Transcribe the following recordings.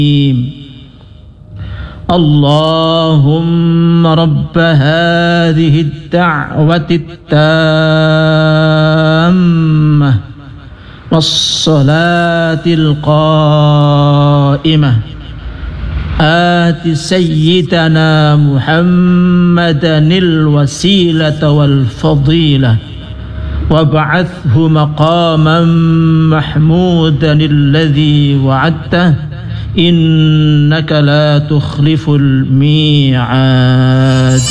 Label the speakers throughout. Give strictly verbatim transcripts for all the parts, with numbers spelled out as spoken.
Speaker 1: اللهم رب هذه الدعوة التامة والصلاة القائمة آت سيدنا محمدا الوسيلة والفضيلة وابعثه مقاما محمودا الذي وعدته إنك لا تخلف الميعاد.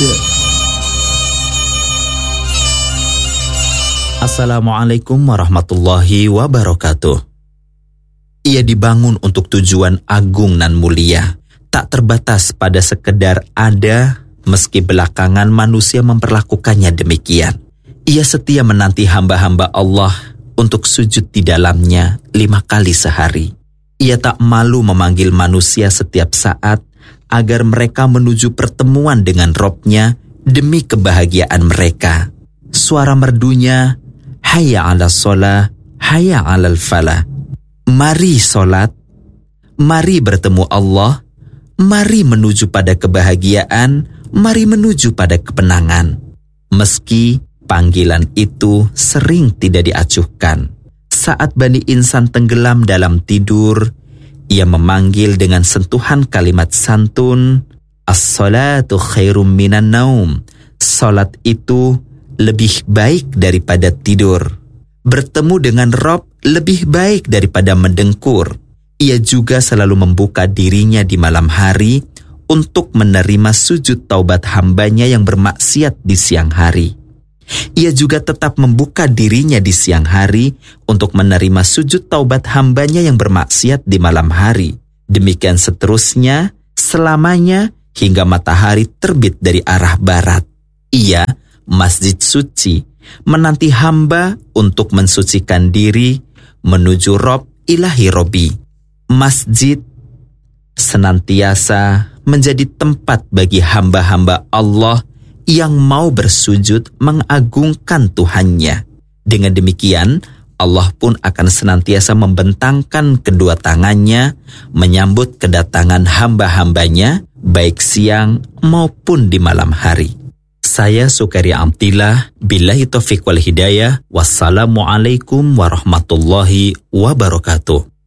Speaker 2: Assalamualaikum warahmatullahi wabarakatuh. Ia dibangun untuk tujuan agung nan mulia, tak terbatas pada sekedar ada, meski belakangan manusia memperlakukannya demikian. Ia setia menanti hamba-hamba Allah untuk sujud di dalamnya lima kali sehari. Ia tak malu memanggil manusia setiap saat agar mereka menuju pertemuan dengan Robnya demi kebahagiaan mereka. Suara merdunya, hayya 'alas shalah, hayya 'alal falah. Mari solat, mari bertemu Allah, mari menuju pada kebahagiaan, mari menuju pada kemenangan. Meski panggilan itu sering tidak diacuhkan. Saat Bani Insan tenggelam dalam tidur, ia memanggil dengan sentuhan kalimat santun, as-salatu khairum minan naum. Salat itu lebih baik daripada tidur. Bertemu dengan Rob lebih baik daripada mendengkur. Ia juga selalu membuka dirinya di malam hari untuk menerima sujud taubat hambanya yang bermaksiat di siang hari. Ia juga tetap membuka dirinya di siang hari untuk menerima sujud taubat hambanya yang bermaksiat di malam hari. Demikian seterusnya, selamanya hingga matahari terbit dari arah barat. Ia, masjid suci, menanti hamba untuk mensucikan diri menuju Rob ilahi Robi. Masjid senantiasa menjadi tempat bagi hamba-hamba Allah yang mau bersujud mengagungkan Tuhannya. Dengan demikian, Allah pun akan senantiasa membentangkan kedua tangannya menyambut kedatangan hamba-hambanya baik siang maupun di malam hari. Saya Sukaria Amtillah, billahi taufiq wal hidayah. Wassalamualaikum warahmatullahi wabarakatuh.